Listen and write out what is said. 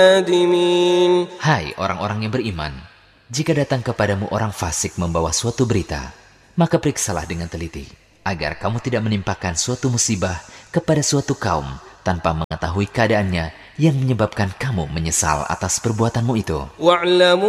Hai orang-orang yang beriman, jika datang kepadamu orang fasik membawa suatu berita, maka periksalah dengan teliti, agar kamu tidak menimpakan suatu musibah kepada suatu kaum tanpa mengetahui keadaannya yang menyebabkan kamu menyesal atas perbuatanmu itu.